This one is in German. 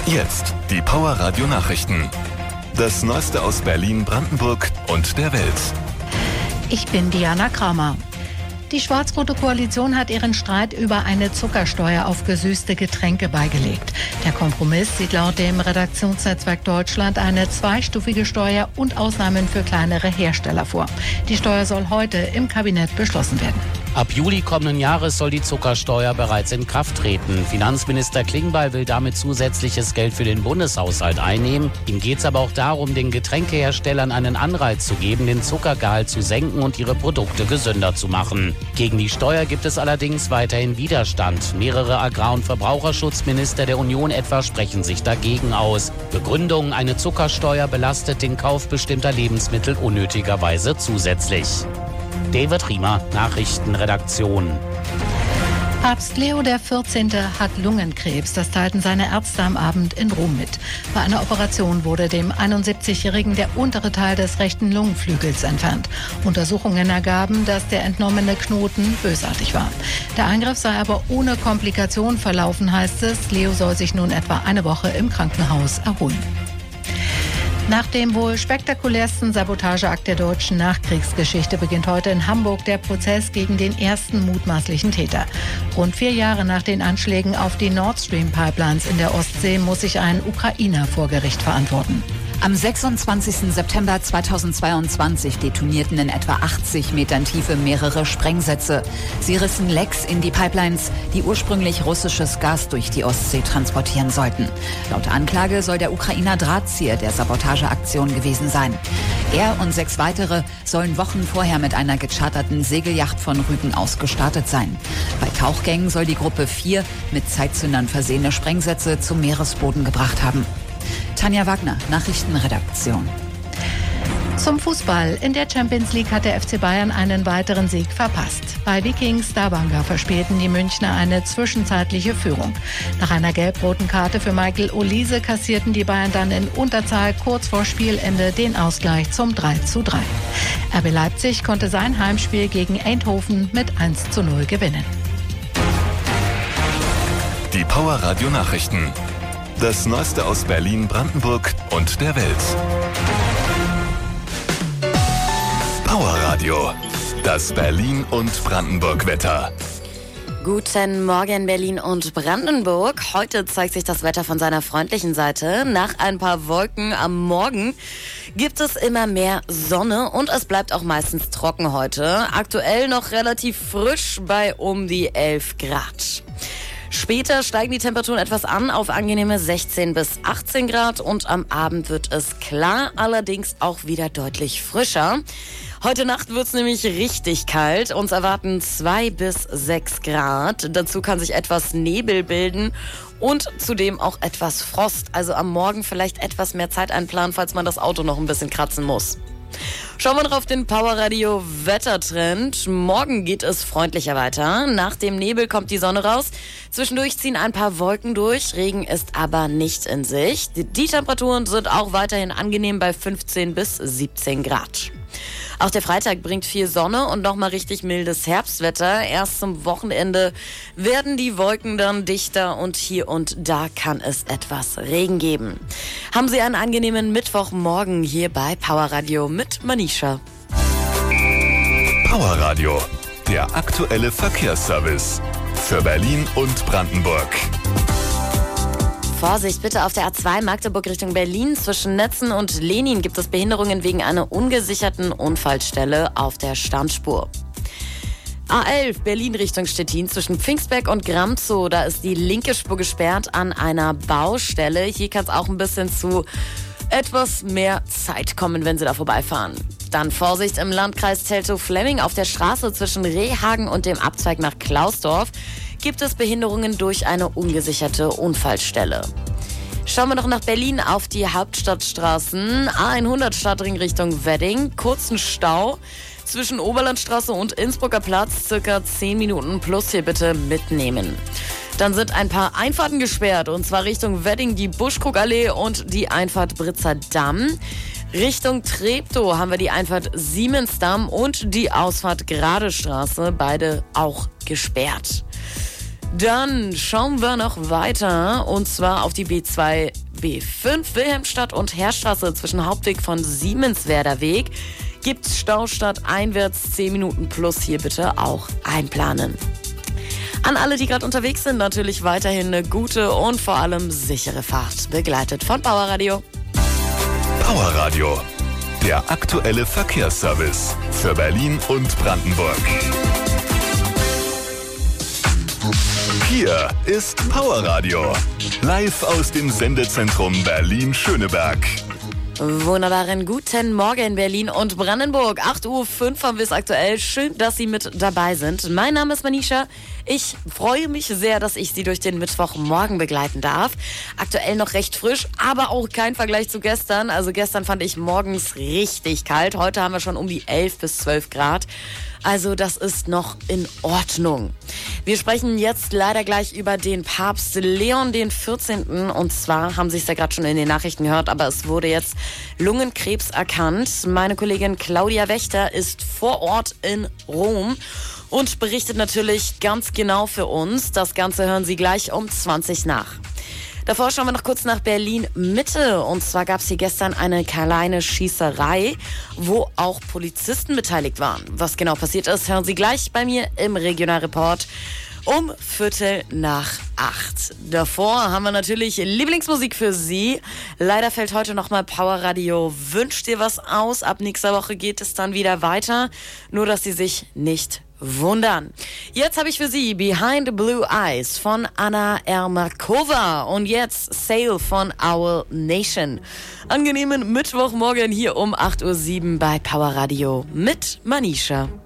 Jetzt die Power Radio Nachrichten. Das Neueste aus Berlin, Brandenburg und der Welt. Ich bin Diana Kramer. Die schwarz-rote Koalition hat ihren Streit über eine Zuckersteuer auf gesüßte Getränke beigelegt. Der Kompromiss sieht laut dem Redaktionsnetzwerk Deutschland eine zweistufige Steuer und Ausnahmen für kleinere Hersteller vor. Die Steuer soll heute im Kabinett beschlossen werden. Ab Juli kommenden Jahres soll die Zuckersteuer bereits in Kraft treten. Finanzminister Klingbeil will damit zusätzliches Geld für den Bundeshaushalt einnehmen. Ihm geht es aber auch darum, den Getränkeherstellern einen Anreiz zu geben, den Zuckergehalt zu senken und ihre Produkte gesünder zu machen. Gegen die Steuer gibt es allerdings weiterhin Widerstand. Mehrere Agrar- und Verbraucherschutzminister der Union etwa sprechen sich dagegen aus. Begründung: eine Zuckersteuer belastet den Kauf bestimmter Lebensmittel unnötigerweise zusätzlich. David Riemer, Nachrichtenredaktion. Papst Leo XIV. Hat Lungenkrebs. Das teilten seine Ärzte am Abend in Rom mit. Bei einer Operation wurde dem 71-Jährigen der untere Teil des rechten Lungenflügels entfernt. Untersuchungen ergaben, dass der entnommene Knoten bösartig war. Der Eingriff sei aber ohne Komplikation verlaufen, heißt es. Leo soll sich nun etwa eine Woche im Krankenhaus erholen. Nach dem wohl spektakulärsten Sabotageakt der deutschen Nachkriegsgeschichte beginnt heute in Hamburg der Prozess gegen den ersten mutmaßlichen Täter. Rund 4 Jahre nach den Anschlägen auf die Nord Stream Pipelines in der Ostsee muss sich ein Ukrainer vor Gericht verantworten. Am 26. September 2022 detonierten in etwa 80 Metern Tiefe mehrere Sprengsätze. Sie rissen Lecks in die Pipelines, die ursprünglich russisches Gas durch die Ostsee transportieren sollten. Laut Anklage soll der Ukrainer Drahtzieher der Sabotageaktion gewesen sein. Er und 6 weitere sollen Wochen vorher mit einer gecharterten Segelyacht von Rügen aus gestartet sein. Bei Tauchgängen soll die Gruppe 4 mit Zeitzündern versehene Sprengsätze zum Meeresboden gebracht haben. Tanja Wagner, Nachrichtenredaktion. Zum Fußball. In der Champions League hat der FC Bayern einen weiteren Sieg verpasst. Bei Viking Stavanger verspielten die Münchner eine zwischenzeitliche Führung. Nach einer gelb-roten Karte für Michael Olise kassierten die Bayern dann in Unterzahl kurz vor Spielende den Ausgleich zum 3:3. RB Leipzig konnte sein Heimspiel gegen Eindhoven mit 1:0 gewinnen. Die Power Radio Nachrichten. Das Neueste aus Berlin, Brandenburg und der Welt. Power Radio. Das Berlin und Brandenburg Wetter. Guten Morgen Berlin und Brandenburg. Heute zeigt sich das Wetter von seiner freundlichen Seite. Nach ein paar Wolken am Morgen gibt es immer mehr Sonne und es bleibt auch meistens trocken heute. Aktuell noch relativ frisch bei um die 11 Grad. Später steigen die Temperaturen etwas an auf angenehme 16 bis 18 Grad und am Abend wird es klar, allerdings auch wieder deutlich frischer. Heute Nacht wird es nämlich richtig kalt. Uns erwarten 2 bis 6 Grad. Dazu kann sich etwas Nebel bilden und zudem auch etwas Frost. Also am Morgen vielleicht etwas mehr Zeit einplanen, falls man das Auto noch ein bisschen kratzen muss. Schauen wir noch auf den Powerradio Wettertrend. Morgen geht es freundlicher weiter. Nach dem Nebel kommt die Sonne raus. Zwischendurch ziehen ein paar Wolken durch. Regen ist aber nicht in Sicht. Die Temperaturen sind auch weiterhin angenehm bei 15 bis 17 Grad. Auch der Freitag bringt viel Sonne und nochmal richtig mildes Herbstwetter. Erst zum Wochenende werden die Wolken dann dichter und hier und da kann es etwas Regen geben. Haben Sie einen angenehmen Mittwochmorgen hier bei Power Radio mit Manisha. Power Radio, der aktuelle Verkehrsservice für Berlin und Brandenburg. Vorsicht bitte auf der A2 Magdeburg Richtung Berlin. Zwischen Netzen und Lenin gibt es Behinderungen wegen einer ungesicherten Unfallstelle auf der Standspur. A11 Berlin Richtung Stettin zwischen Pfingstberg und Gramzow. Da ist die linke Spur gesperrt an einer Baustelle. Hier kann es auch ein bisschen zu etwas mehr Zeit kommen, wenn Sie da vorbeifahren. Dann Vorsicht im Landkreis Teltow-Fläming auf der Straße zwischen Rehhagen und dem Abzweig nach Klausdorf. Gibt es Behinderungen durch eine ungesicherte Unfallstelle. Schauen wir noch nach Berlin auf die Hauptstadtstraßen. A100 Stadtring Richtung Wedding. Kurzen Stau zwischen Oberlandstraße und Innsbrucker Platz. Circa 10 Minuten plus hier bitte mitnehmen. Dann sind ein paar Einfahrten gesperrt. Und zwar Richtung Wedding die Buschkrugallee und die Einfahrt Britzer Damm. Richtung Treptow haben wir die Einfahrt Siemensdamm und die Ausfahrt Gradestraße. Beide auch gesperrt. Dann schauen wir noch weiter und zwar auf die B2, B5 Wilhelmstadt und Heerstraße zwischen Hauptweg von Siemenswerder Weg. Gibt's Stau stadteinwärts 10 Minuten plus, hier bitte auch einplanen. An alle, die gerade unterwegs sind, natürlich weiterhin eine gute und vor allem sichere Fahrt, begleitet von Powerradio. Powerradio, der aktuelle Verkehrsservice für Berlin und Brandenburg. Hier ist Powerradio, live aus dem Sendezentrum Berlin-Schöneberg. Wunderbaren guten Morgen Berlin und Brandenburg. 8:05 Uhr haben wir es aktuell. Schön, dass Sie mit dabei sind. Mein Name ist Manisha. Ich freue mich sehr, dass ich Sie durch den Mittwochmorgen begleiten darf. Aktuell noch recht frisch, aber auch kein Vergleich zu gestern. Also gestern fand ich morgens richtig kalt. Heute haben wir schon um die 11 bis 12 Grad. Also das ist noch in Ordnung. Wir sprechen jetzt leider gleich über den Papst Leon XIV. Und zwar haben Sie es ja gerade schon in den Nachrichten gehört, aber es wurde jetzt Lungenkrebs erkannt. Meine Kollegin Claudia Wächter ist vor Ort in Rom und berichtet natürlich ganz genau für uns. Das Ganze hören Sie gleich um 20 nach. Davor schauen wir noch kurz nach Berlin-Mitte. Und zwar gab es hier gestern eine kleine Schießerei, wo auch Polizisten beteiligt waren. Was genau passiert ist, hören Sie gleich bei mir im Regionalreport um 7:45. Davor haben wir natürlich Lieblingsmusik für Sie. Leider fällt heute nochmal Powerradio Wünsch dir was aus. Ab nächster Woche geht es dann wieder weiter. Nur, dass Sie sich nicht wundern. Jetzt habe ich für Sie Behind Blue Eyes von Anna Ermakova und jetzt Sail von Owl Nation. Angenehmen Mittwochmorgen hier um 8:07 Uhr bei Powerradio mit Manisha.